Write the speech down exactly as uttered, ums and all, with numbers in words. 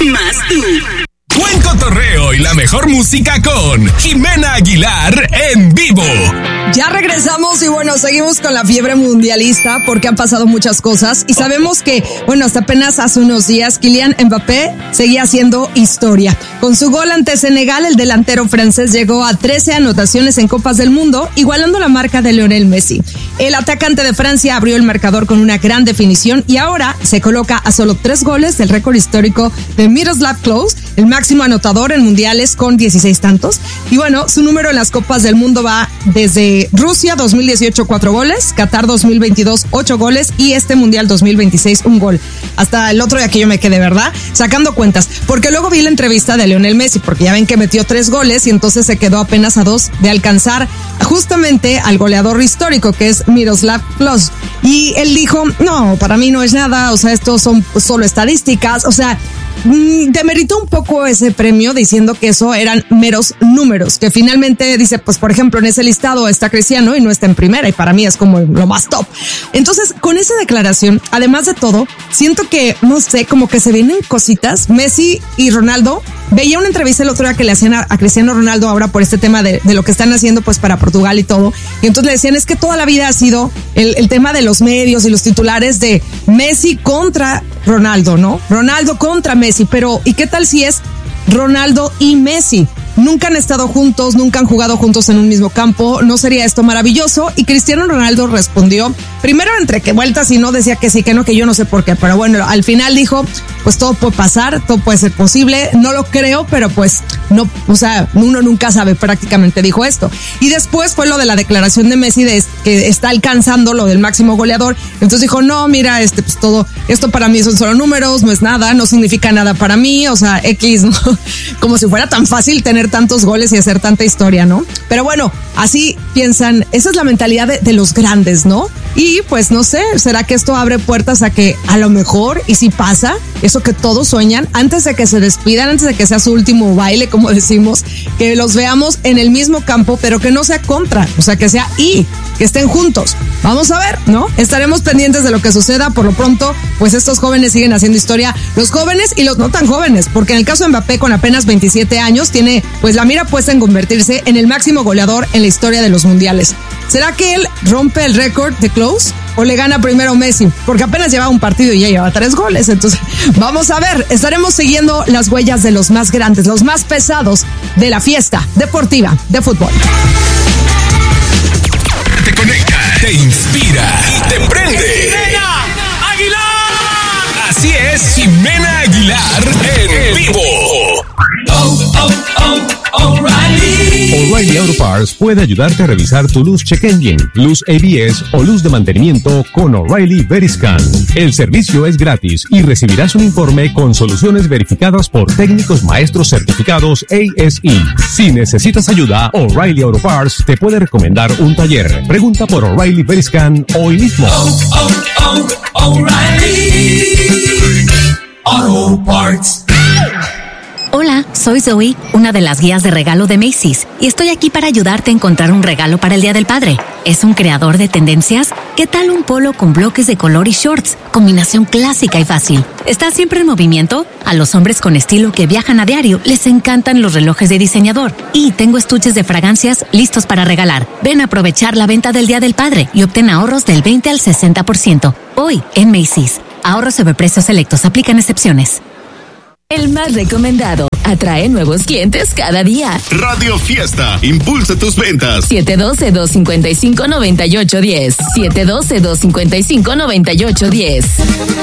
más tú. Buen cotorreo y la mejor música con Jimena Aguilar en vivo. Ya regresamos y bueno, seguimos con la fiebre mundialista porque han pasado muchas cosas y sabemos que, bueno, hasta apenas hace unos días Kylian Mbappé seguía haciendo historia. Con su gol ante Senegal, el delantero francés llegó a trece anotaciones en Copas del Mundo, igualando la marca de Lionel Messi. El atacante de Francia abrió el marcador con una gran definición y ahora se coloca a solo tres goles del récord histórico de Miroslav Klose, el máximo anotador en mundiales con dieciséis tantos. Y bueno, su número en las Copas del Mundo va desde Rusia dos mil dieciocho, cuatro goles, Qatar dos mil veintidós, ocho goles y este Mundial dos mil veintiséis, un gol. Hasta el otro día que yo me quedé, ¿verdad? Sacando cuentas, porque luego vi la entrevista de Lionel Messi, porque ya ven que metió tres goles y entonces se quedó apenas a dos de alcanzar justamente al goleador histórico que es Miroslav Klose. Y él dijo, no, para mí no es nada, o sea, estos son solo estadísticas, o sea, demeritó un poco ese premio diciendo que eso eran meros números, que finalmente dice, pues por ejemplo en ese listado está Cristiano y no está en primera y para mí es como lo más top. Entonces con esa declaración, además de todo, siento que, no sé, como que se vienen cositas. Messi y Ronaldo, veía una entrevista el otro día que le hacían a, a Cristiano Ronaldo ahora por este tema de, de lo que están haciendo pues para Portugal y todo, y entonces le decían es que toda la vida ha sido el, el tema de los medios y los titulares de Messi contra Ronaldo, ¿no? Ronaldo contra Messi, pero ¿y qué tal si es Ronaldo y Messi? Nunca han estado juntos, nunca han jugado juntos en un mismo campo, ¿no sería esto maravilloso? Y Cristiano Ronaldo respondió, primero entre que vueltas y no, decía que sí, que no, que yo no sé por qué, pero bueno, al final dijo, pues todo puede pasar, todo puede ser posible, no lo creo, pero pues no, o sea, uno nunca sabe, prácticamente dijo esto. Y después fue lo de la declaración de Messi de que está alcanzando lo del máximo goleador, entonces dijo, no, mira, este, pues todo, esto para mí son solo números, no es nada, no significa nada para mí, o sea, X, ¿no? Como si fuera tan fácil tener tantos goles y hacer tanta historia, ¿no? Pero bueno, así piensan, esa es la mentalidad de, de los grandes, ¿no? Y pues no sé, ¿será que esto abre puertas a que a lo mejor, y si pasa, eso que todos sueñan, antes de que se despidan, antes de que sea su último baile, como decimos, que los veamos en el mismo campo, pero que no sea contra, o sea, que sea y, que estén juntos. Vamos a ver, ¿no? Estaremos pendientes de lo que suceda. Por lo pronto, pues estos jóvenes siguen haciendo historia, los jóvenes y los no tan jóvenes, porque en el caso de Mbappé, con apenas veintisiete años, tiene pues la mira puesta en convertirse en el máximo goleador en la historia de los mundiales. ¿Será que él rompe el récord de Klose o le gana primero Messi? Porque apenas lleva un partido y ya lleva tres goles. Entonces, vamos a ver, estaremos siguiendo las huellas de los más grandes, los más pesados de la fiesta deportiva de fútbol. Te conecta, te inspira y te prende. ¡Jimena Aguilar! Así es, Jimena Aguilar en vivo. Oh, oh, oh, O'Reilly. O'Reilly Auto Parts puede ayudarte a revisar tu luz check engine, luz A B S o luz de mantenimiento con O'Reilly Veriscan. El servicio es gratis y recibirás un informe con soluciones verificadas por técnicos maestros certificados A S E. Si necesitas ayuda, O'Reilly Auto Parts te puede recomendar un taller. Pregunta por O'Reilly Veriscan hoy mismo. Oh, oh, oh, O'Reilly Auto Parts. Hola, soy Zoe, una de las guías de regalo de Macy's, y estoy aquí para ayudarte a encontrar un regalo para el Día del Padre. ¿Es un creador de tendencias? ¿Qué tal un polo con bloques de color y shorts? Combinación clásica y fácil. ¿Estás siempre en movimiento? A los hombres con estilo que viajan a diario les encantan los relojes de diseñador. Y tengo estuches de fragancias listos para regalar. Ven a aprovechar la venta del Día del Padre y obtén ahorros del veinte al sesenta por ciento. Hoy en Macy's. Ahorros sobre precios selectos. Aplican excepciones. El más recomendado. Atrae nuevos clientes cada día. Radio Fiesta. Impulsa tus ventas. siete uno dos, dos cinco cinco, nueve ocho uno cero. siete uno dos, dos cinco cinco, nueve ocho uno cero.